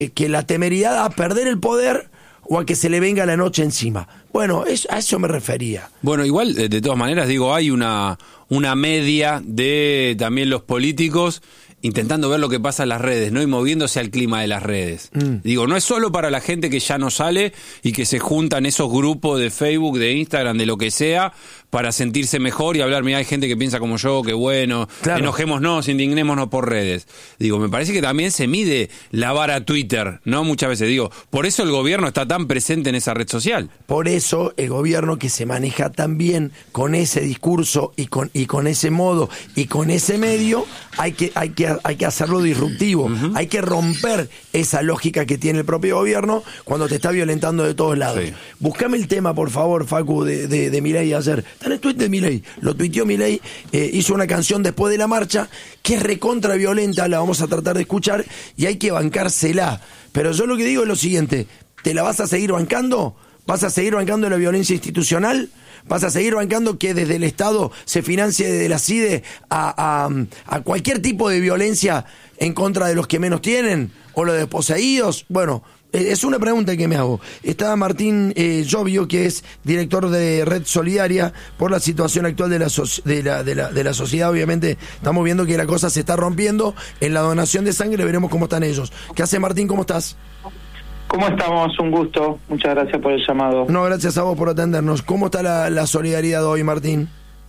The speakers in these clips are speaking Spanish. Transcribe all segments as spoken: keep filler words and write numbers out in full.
que la temeridad a perder el poder o a que se le venga la noche encima. Bueno, es, a eso me refería. Bueno, igual, de, de todas maneras, digo, hay una, una media de también los políticos intentando ver lo que pasa en las redes, ¿no? Y moviéndose al clima de las redes. Mm. Digo, no es solo para la gente que ya no sale y que se juntan esos grupos de Facebook, de Instagram, de lo que sea, para sentirse mejor y hablar, mira, hay gente que piensa como yo, que bueno, claro, enojémonos, indignémonos por redes. Digo, me parece que también se mide la vara Twitter, ¿no? Muchas veces, digo, por eso el gobierno está tan presente en esa red social. Por eso el gobierno, que se maneja tan bien con ese discurso y con, y con ese modo y con ese medio, hay que, hay que, hay que hacerlo disruptivo. Uh-huh. Hay que romper esa lógica que tiene el propio gobierno cuando te está violentando de todos lados. Sí. Buscame el tema, por favor, Facu, de, de, de Milei ayer. Está en el tuit de Milei. Lo tuiteó Milei, eh, hizo una canción después de la marcha que es recontra violenta, la vamos a tratar de escuchar y hay que bancársela. Pero yo lo que digo es lo siguiente: ¿te la vas a seguir bancando? ¿Vas a seguir bancando la violencia institucional? ¿Vas a seguir bancando que desde el Estado se financie desde la C I D E a, a, a cualquier tipo de violencia en contra de los que menos tienen? ¿O los desposeídos? Bueno, es una pregunta que me hago. Está Martín eh, Llobio, que es director de Red Solidaria, por la situación actual de la, so- de, la, de, la, de la sociedad. Obviamente estamos viendo que la cosa se está rompiendo en la donación de sangre, veremos cómo están ellos. ¿Qué hace, Martín? ¿Cómo estás? ¿Cómo estamos? Un gusto. Muchas gracias por el llamado. No, gracias a vos por atendernos. ¿Cómo está la, la solidaridad hoy, Martín?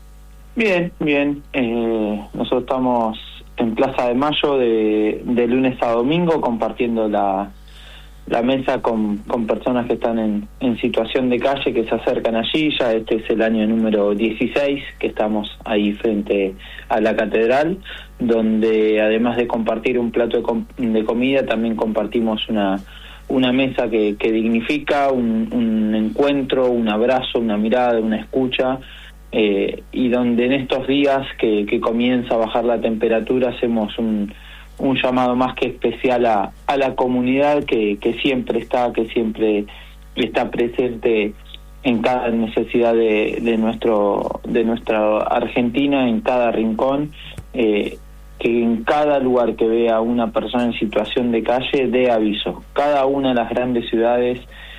Bien, bien. Eh, nosotros estamos en Plaza de Mayo de, de lunes a domingo compartiendo la, la mesa con, con personas que están en, en situación de calle, que se acercan allí. Ya este es el año número dieciséis que estamos ahí frente a la catedral, donde además de compartir un plato de, com- de comida, también compartimos una una mesa que, que dignifica, un, un encuentro, un abrazo, una mirada, una escucha, eh, y donde en estos días que, que comienza a bajar la temperatura hacemos un, un llamado más que especial a, a la comunidad que, que siempre está, que siempre está presente en cada necesidad de, de nuestro de nuestra Argentina, en cada rincón, eh, que en cada lugar que vea a una persona en situación de calle dé aviso. Cada una de las grandes ciudades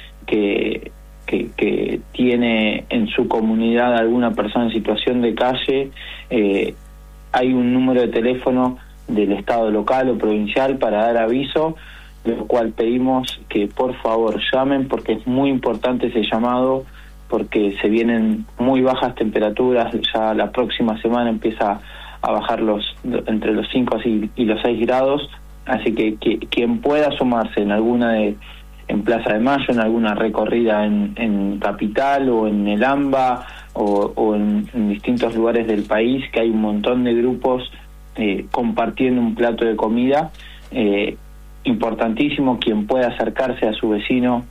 que, que, que tiene en su comunidad alguna persona en situación de calle, eh, hay un número de teléfono del Estado local o provincial para dar aviso, de lo cual pedimos que por favor llamen, porque es muy importante ese llamado, porque se vienen muy bajas temperaturas. Ya la próxima semana empieza a bajar los entre los cinco y los seis grados, así que, que quien pueda sumarse en alguna de en Plaza de Mayo, en alguna recorrida en, en Capital o en el AMBA o, o en, en distintos lugares del país, que hay un montón de grupos eh, compartiendo un plato de comida, eh, importantísimo quien pueda acercarse a su vecino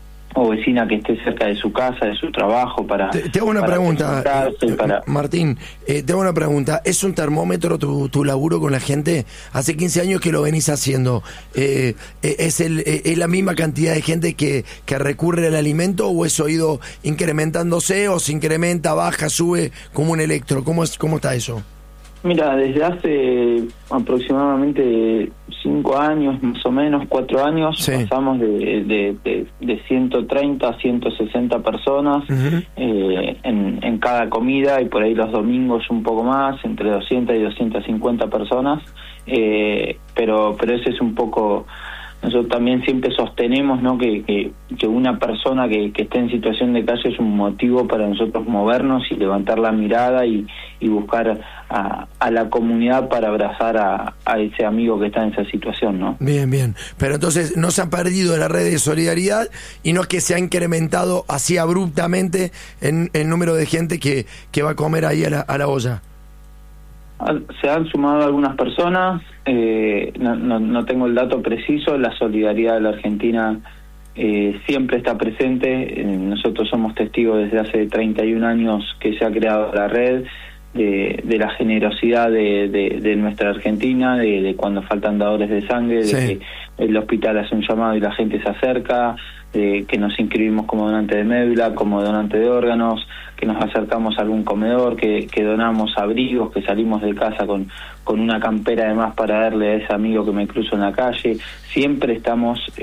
o vecina que esté cerca de su casa, de su trabajo, para... Te, te hago una para pregunta, eh, para... Martín, eh, te hago una pregunta. ¿Es un termómetro tu, tu laburo con la gente? Hace quince años que lo venís haciendo. Eh, ¿Es el eh, es la misma cantidad de gente que, que recurre al alimento, o eso ha ido incrementándose, o se incrementa, baja, sube, como un electro? ¿Cómo, es, cómo está eso? Mira, desde hace aproximadamente cinco años, más o menos, cuatro años, sí. pasamos de, de, de, de ciento treinta a ciento sesenta personas uh-huh. eh, en, en cada comida, y por ahí los domingos un poco más, entre doscientas y doscientas cincuenta personas, eh, pero pero ese es un poco... Nosotros también siempre sostenemos, ¿no?, que, que, que una persona que, que esté en situación de calle es un motivo para nosotros movernos y levantar la mirada y, y buscar a, a la comunidad para abrazar a, a ese amigo que está en esa situación, ¿no? Bien, bien. Pero entonces no se ha perdido la red de solidaridad, y no es que se ha incrementado así abruptamente en el número de gente que, que va a comer ahí a la, a la olla. Se han sumado algunas personas, eh, no, no, no tengo el dato preciso. La solidaridad de la Argentina eh, siempre está presente. Eh, nosotros somos testigos desde hace treinta y un años que se ha creado la red, de, de la generosidad de, de, de nuestra Argentina, de, de cuando faltan dadores de sangre, sí. de que el hospital hace un llamado y la gente se acerca, de que nos inscribimos como donante de médula, como donante de órganos, que nos acercamos a algún comedor, que, que donamos abrigos, que salimos de casa con, con una campera además para darle a ese amigo que me cruzo en la calle. Siempre estamos